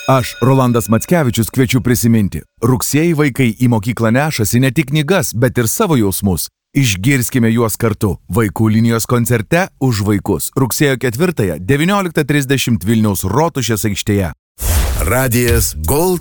Aš, Rolandas Mackevičius, kviečiu prisiminti. Rugsėjį vaikai į mokyklą nešasi ne tik knygas, bet ir savo jausmus. Išgirskime juos kartu. Vaikų linijos koncerte Už vaikus. Rugsėjo 4-ąją 19:30 Vilniaus Rotušės aikštėje. Radijas Gold